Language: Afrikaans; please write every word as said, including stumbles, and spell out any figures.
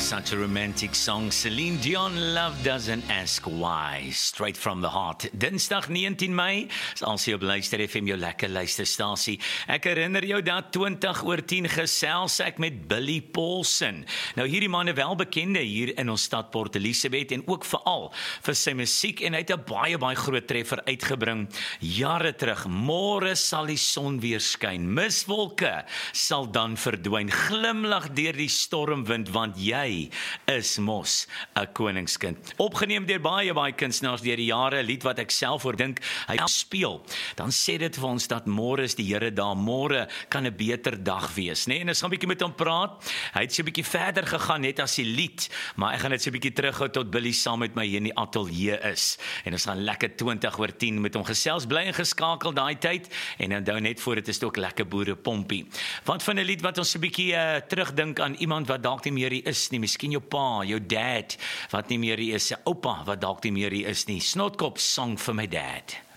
Such a romantic song. Celine Dion, Love Doesn't Ask Why. Straight from the heart. Dinsdag negentien Mei, is als jy op Luister F M, jou lekker luisterstasie. Ek herinner jou dat twintig oor tien gesels ek met Billy Paulsen. Nou hierdie man is wel bekende hier in ons stad Port Elizabeth en ook veral vir sy musiek, en hy het 'n baie baie groot treffer uitgebring jare terug. Môre sal die son weer skyn. Miswolke sal dan verdwyn. Glimlag deur die stormwind, want jy is mos 'n koningskind. Opgeneem deur baie baie kunstenaars deur die jare, 'n lied wat ek self oor dink hy speel. Dan sê dit vir ons dat môre is die Here daar, môre kan 'n beter dag wees, né? Nee? En ons gaan 'n bietjie met hom praat. Hy het so 'n bietjie verder gegaan net as die lied, maar ek gaan net so 'n bietjie terughou tot Billy saam met my hier in die ateljee is. En ons gaan lekker twintig oor tien met hom gesels, bly ingeskakel daai tyd. En onthou net voor dit is ook lekker boerepompie. Wat van 'n lied wat ons 'n bietjie uh, terugdink aan iemand wat dalk nie meer hier is nie, miskien jou pa, jou dad wat nie meer hier is, 'n oupa wat dalk nie meer hier is nie. Snotkop, Song for my dad.